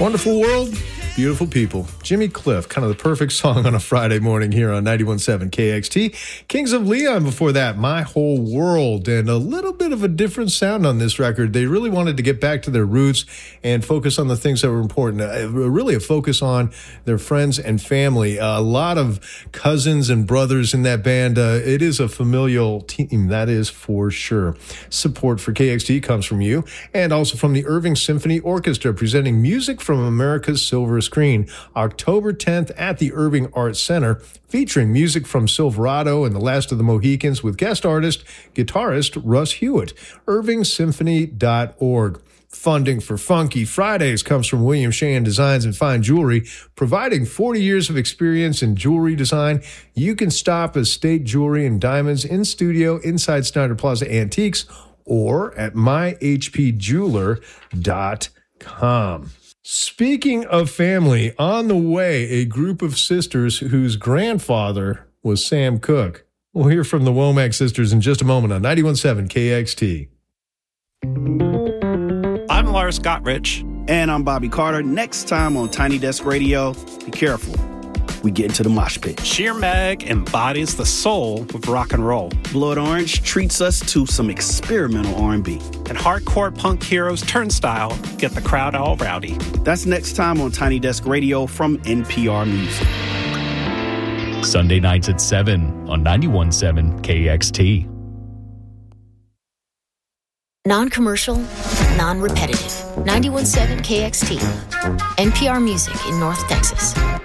Wonderful world, beautiful people. Jimmy Cliff, kind of the perfect song on a Friday morning here on 91.7 KXT. Kings of Leon before that, My Whole World, and a little bit of a different sound on this record. They really wanted to get back to their roots and focus on the things that were important. Really a focus on their friends and family. A lot of cousins and brothers in that band. It is a familial team, that is for sure. Support for KXT comes from you and also from the Irving Symphony Orchestra, presenting music from America's Silver Screen, October 10th at the Irving Arts Center, featuring music from Silverado and the Last of the Mohicans with guest artist, guitarist Russ Hewitt. IrvingSymphony.org. Funding for Funky Fridays comes from William Sheehan Designs and Fine Jewelry, providing 40 years of experience in jewelry design. You can stop at State Jewelry and Diamonds in studio inside Snyder Plaza Antiques or at myhpjeweler.com. Speaking of family, on the way, a group of sisters whose grandfather was Sam Cooke. We'll hear from the Womack sisters in just a moment on 91.7 KXT. I'm Lars Gottrich. And I'm Bobby Carter. Next time on Tiny Desk Radio, be careful. We get into the mosh pit. Sheer Mag embodies the soul of rock and roll. Blood Orange treats us to some experimental R&B. And hardcore punk heroes Turnstile get the crowd all rowdy. That's next time on Tiny Desk Radio from NPR Music. Sunday nights at 7 on 91.7 KXT. Non-commercial, non-repetitive. 91.7 KXT. NPR Music in North Texas.